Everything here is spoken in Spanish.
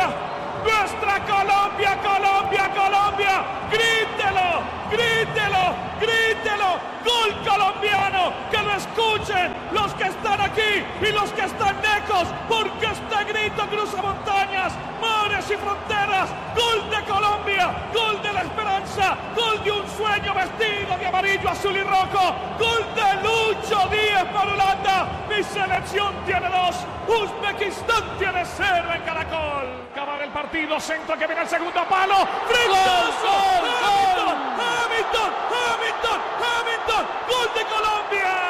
Nuestra Colombia, Colombia, Colombia. Grítelo, grítelo, grítelo. Gol colombiano. Que lo escuchen los que están aquí y los que están lejos. Porque este grito cruza montañas, mares y fronteras. Gol de Colombia, gol de la esperanza, gol de un sueño vestido de amarillo, azul y rojo. Gol de Lucho Díaz para Holanda. Mi selección tiene 2, Uzbekistán tiene 0 en Caracol. Acabar el partido, centro que viene el segundo palo. ¡Hamilton! ¡Hamilton! ¡Hamilton! ¡Hamilton! ¡Gol de Colombia!